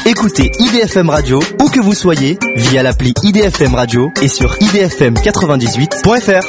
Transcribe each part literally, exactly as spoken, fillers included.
Écoutez I D F M Radio où que vous soyez via l'appli I D F M Radio et sur i d f m quatre-vingt-dix-huit point f r.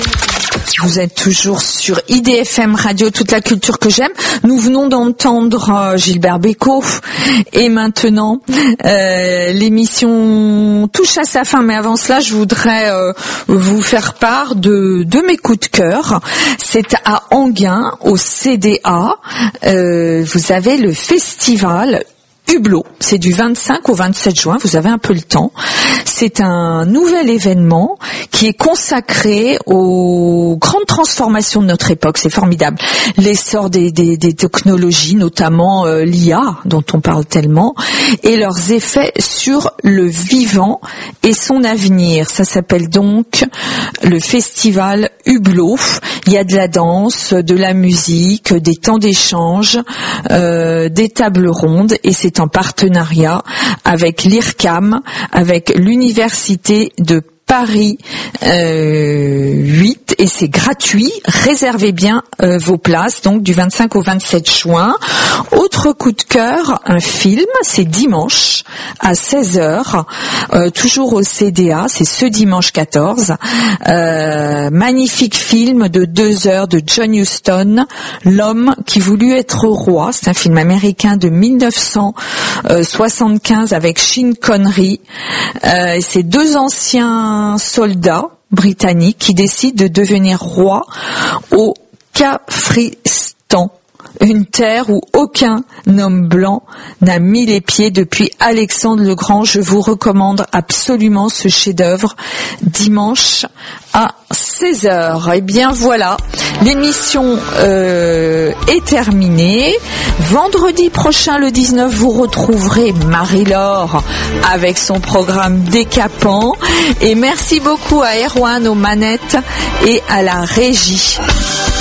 Vous êtes toujours sur I D F M Radio, toute la culture que j'aime. Nous venons d'entendre euh, Gilbert Bécaud et maintenant euh, l'émission touche à sa fin. Mais avant cela, je voudrais euh, vous faire part de, de mes coups de cœur. C'est à Enghien, au C D A. Euh, vous avez le festival Hublot, c'est du vingt-cinq au vingt-sept juin, vous avez un peu le temps. C'est un nouvel événement qui est consacré aux grandes transformations de notre époque, c'est formidable. L'essor des, des, des technologies, notamment euh, l'I A, dont on parle tellement, et leurs effets sur le vivant et son avenir. Ça s'appelle donc le festival Hublot. Il y a de la danse, de la musique, des temps d'échange, euh, des tables rondes, et c'est en partenariat avec l'I R C A M, avec l'Université de Paris euh, huit, et c'est gratuit. Réservez bien euh, vos places, donc du vingt-cinq au vingt-sept juin. Autre coup de cœur, un film, c'est dimanche à seize heures, euh, toujours au C D A, c'est ce dimanche quatorze. Euh, magnifique film de deux heures de John Huston, L'homme qui voulut être roi. C'est un film américain de mille neuf cent soixante-quinze avec Sean Connery. Euh, c'est deux anciens soldats britanniques qui décident de devenir roi au Kafiristan, une terre où aucun homme blanc n'a mis les pieds depuis Alexandre le Grand. Je vous recommande absolument ce chef-d'œuvre, dimanche à seize heures. Et bien voilà, l'émission euh, est terminée. Vendredi prochain, le dix-neuf, vous retrouverez Marie-Laure avec son programme décapant. Et merci beaucoup à Erwan aux manettes et à la régie.